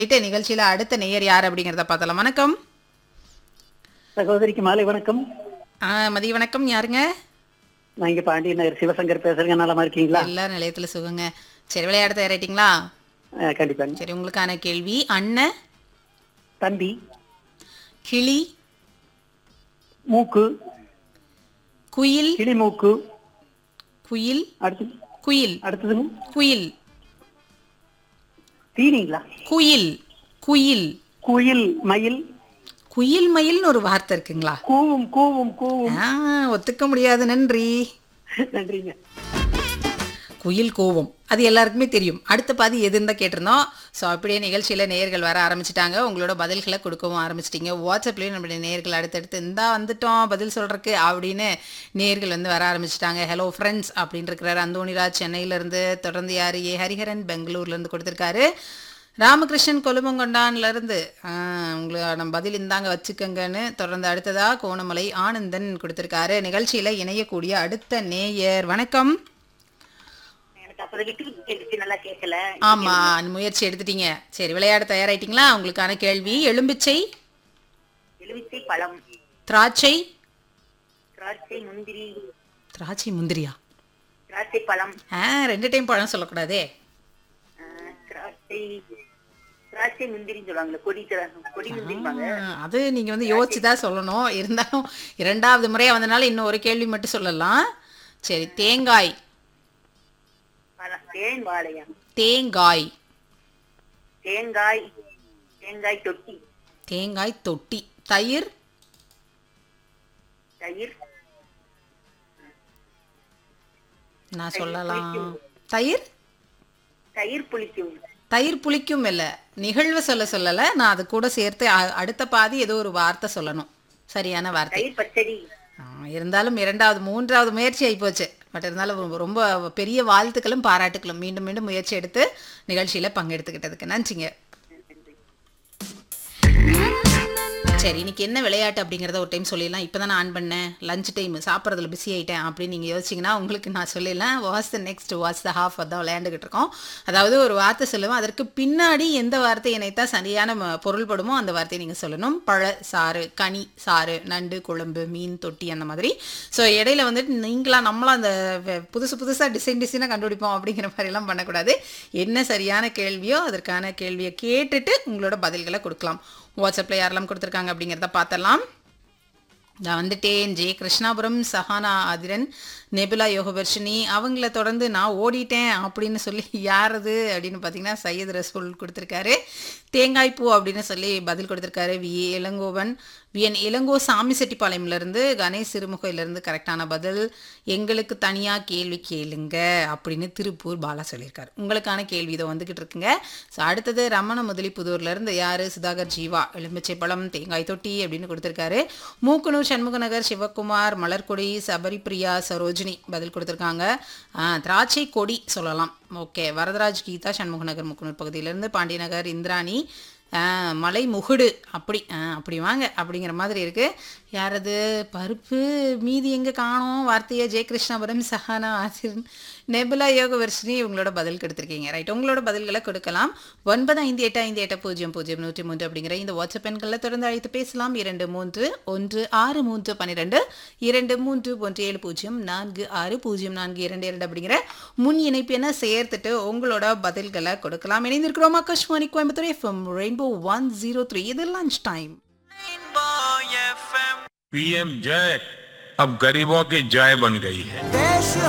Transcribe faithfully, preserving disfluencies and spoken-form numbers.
இட்ட நிகழ்ச்சியில அடுத்த நேயர் யார் அப்படிங்கறத பார்த்தலாம். வணக்கம். சகோதரிக்கு மாலை வணக்கம். ஆ, மதிய வணக்கம். யாருங்க? நான் இங்க பாண்டிய நகர் சிவசங்கர் பேசுறேங்க. நலமா இருக்கீங்களா? எல்லா நிலையத்துல சுகங்க. சரி, விளையாட தயாராயிட்டீங்களா? அஹ், கண்டிப்பாங்க. சரி, உங்களுக்கான கேள்வி. அண்ணன், தம்பி, கிளி, மூக்கு, குயில், கிளி மூக்கு. குயில், அடுத்து குயில், அடுத்ததுங்க குயில், தீனிங்களா? குயில், குயில், குயில், மயில், குயில் மயில்னு ஒரு வார்த்தை இருக்குங்களா? கூவும் கூவும் கூவும். ஆ, ஒத்துக்க முடியாது. நன்றி. நன்றிங்க. குயில் கோவம் அது எல்லாருக்குமே தெரியும். அடுத்த பாதி எதுன்னு தான் கேட்டிருந்தோம். ஸோ அப்படியே நிகழ்ச்சியில் நேயர்கள் வர ஆரம்பிச்சிட்டாங்க. உங்களோட பதில்களை கொடுக்கவும் ஆரம்பிச்சிட்டிங்க. வாட்ஸ்அப்லேயும் நம்மளுடைய நேயர்கள் அடுத்தடுத்து இந்தா வந்துட்டோம் பதில் சொல்கிறக்கு அப்படின்னு நேயர்கள் வந்து வர ஆரம்பிச்சிட்டாங்க. ஹலோ ஃப்ரெண்ட்ஸ் அப்படின்னு இருக்கிறார் அந்தோணிராஜ் சென்னையிலேருந்து. தொடர்ந்து யார்? ஏ ஹரிஹரன் பெங்களூர்லேருந்து கொடுத்துருக்காரு. ராமகிருஷ்ணன் கொலுமங்கொண்டான்லேருந்து உங்களோட பதில் இந்தாங்க வச்சுக்கங்கன்னு. தொடர்ந்து அடுத்ததாக கோணமலை ஆனந்தன் கொடுத்துருக்காரு. நிகழ்ச்சியில் இணையக்கூடிய அடுத்த நேயர். வணக்கம். நல்லா கேட்கல. ஆமா, முயற்சி எடுத்துட்டீங்க. சரி, விளையாட தயாராயிட்டீங்களா? உங்களுக்கான கேள்வி. எலும்பிச்சை, எலுமிச்சை பழம், திராட்சை, திராட்சை முந்திரி, திராட்சை முந்திரியா? திராட்சை பழம், ஆ, ரெண்டு டைம் பழம் சொல்லக்கூடாதே. திராட்சை திராட்சை முந்திரின்னு சொல்லுவாங்களே, கொடி கொடி முந்திரிப்பாங்க. ஆ, அது நீங்க வந்து யோசிச்சு தான் சொல்லணும். இருந்தாலும் இரண்டாவது முறையா வந்தனால இன்னும் ஒரு கேள்வி மட்டும் சொல்லலாம். சரி, தேங்காய், தேன் வாழையா? தேங்காய், தேங்காய், தேங்காய் தொட்டி, தேங்காய் தொட்டி, தயிர், தயிர், நான் சொல்லலாம். தயிர் தயிர் புளிக்கும். தயிர் புளிக்கும் இல்லை, நிகழ்வு சொல்ல சொல்லலை. நான் அது கூட சேர்த்து அ- அடுத்த பாதி ஏதோ ஒரு வார்த்தை சொல்லணும். சரியான வார்த்தை. தயிர் பச்சடி. ஆ, இருந்தாலும் இரண்டாவது மூன்றாவது முயற்சி ஆகிப்போச்சு. பட் இருந்தாலும் ரொம்ப- ரொம்ப பெரிய வாழ்த்துக்களும் பாராட்டுக்களும். மீண்டும் மீண்டும் முயற்சி எடுத்து நிகழ்ச்சியில் பங்கெடுத்துக்கிட்டதுக்கு நன்றிங்க. சரி, இன்னைக்கு என்ன விளையாட்டு அப்படிங்கிறத ஒரு டைம் சொல்லிடலாம். இப்போ தான் நான் ஆன் பண்ணேன், லஞ்ச் டைம், சாப்பிட்றதுல பிஸி ஆகிட்டேன் அப்படின்னு நீங்கள் யோசிச்சிங்கன்னா உங்களுக்கு நான் சொல்லிடலாம். What's the next what's the half தான் விளையாண்டுக்கிட்டு இருக்கோம். அதாவது ஒரு வார்த்தை சொல்லுவோம், அதற்கு பின்னாடி எந்த வார்த்தை இணைத்தா சரியான ம- பொருள்படுமோ அந்த வார்த்தையை நீங்கள் சொல்லணும். பழ சாறு, கனி சாறு, நண்டு குழம்பு, மீன் தொட்டி, அந்த மாதிரி. ஸோ இடையில வந்துட்டு நீங்களாம் நம்மளாம் அந்த வெ- புதுசு புதுசாக டிசைன் டிசைனாக கண்டுபிடிப்போம் அப்படிங்கிற மாதிரிலாம் பண்ணக்கூடாது. என்ன சரியான கேள்வியோ அதற்கான கேள்வியை கேட்டுட்டு உங்களோட பதில்களை கொடுக்கலாம். வாட்ஸ்அப்பில் யாரெல்லாம் கொடுத்துருக்காங்க அப்படிங்கிறத பார்த்தலாம். நான் வந்துட்டேன். ஜெய கிருஷ்ணாபுரம், சஹானா ஆதிரன், நெபுலா யோகவர்ஷினி, அவங்கள தொடர்ந்து நான் ஓடிட்டேன் அப்படின்னு சொல்லி யார் அது அப்படின்னு பார்த்தீங்கன்னா சையத் ரசூல் கொடுத்துருக்காரு. தேங்காய் பூ அப்படின்னு சொல்லி பதில் கொடுத்துருக்காரு V A Elangovan. VN Ilango சாமி செட்டிப்பாளையம்லேருந்து. கணேஷ் சிறுமுகையிலேருந்து கரெக்டான பதில். எங்களுக்கு தனியாக கேள்வி கேளுங்க அப்படின்னு திருப்பூர் பாலா சொல்லியிருக்காரு. உங்களுக்கான கேள்வி இதோ வந்துக்கிட்டு இருக்குங்க. ஸோ அடுத்தது ரமண முதலிப்புதூர்லேருந்து யார்? சுதாகர் ஜீவா, எலுமிச்சை பழம், தேங்காய் தொட்டி அப்படின்னு கொடுத்துருக்காரு. மூக்கனூர் சண்முகநகர் சிவகுமார், மலர்கொடி, சபரிபிரியா, சரோஜினி பதில் கொடுத்துருக்காங்க. ஆ, திராட்சை கொடி சொல்லலாம். ஓகே. வரதராஜ் கீதா, சண்முகநகர் மூக்கனூர் பகுதியிலேருந்து. பாண்டியநகர் இந்திராணி, ஆ, மலை முகுடு, அப்படி ஆ, அப்படி வாங்க அப்படிங்கிற மாதிரி இருக்குது. யாரது? பருப்பு மீதி எங்கே காணோம் வார்த்தையை? ஜெயகிருஷ்ணாபுரம், சஹானா ஆசிரன், நெபுலா யோகவர்ஷினி இவங்களோட பதில் கொடுத்துருக்கீங்க. ரைட், உங்களோட பதில்களை கொடுக்கலாம். ஒன்பது ஐந்து எட்டு ஐந்து எட்டு பூஜ்ஜியம் பூஜ்ஜியம் நூற்றி மூன்று அப்படிங்கிற இந்த வாட்ஸ்அப் எண்களில் தொடர்ந்து அழைத்து பேசலாம். இரண்டு மூன்று ஒன்று ஆறு மூன்று பன்னிரெண்டு இரண்டு மூன்று ஒன்று ஏழு பூஜ்ஜியம் நான்கு ஆறு பூஜ்ஜியம் நான்கு இரண்டு இரண்டு அப்படிங்கிற முன் இணைப்பு என சேர்த்துட்டு உங்களோட பதில்களை கொடுக்கலாம். இணைந்திருக்கிறோம் Akashvani Coimbatore FM rainbow one zero three. இது லஞ்ச் டைம். पीएम जय अब गरीबों की जय बन गई है.